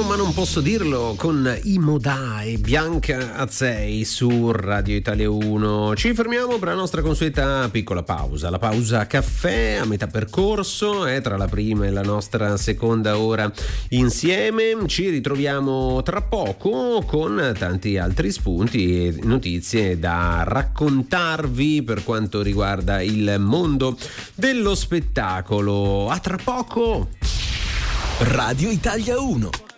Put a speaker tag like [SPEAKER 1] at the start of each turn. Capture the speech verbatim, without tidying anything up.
[SPEAKER 1] ma non posso dirlo con Imoda e Bianca Azzei su Radio Italia uno. Ci fermiamo per la nostra consueta piccola pausa, la pausa caffè a metà percorso, è tra la prima e la nostra seconda ora insieme. Ci ritroviamo tra poco con tanti altri spunti e notizie da raccontarvi per quanto riguarda il mondo dello spettacolo. A tra poco.
[SPEAKER 2] Radio Italia uno.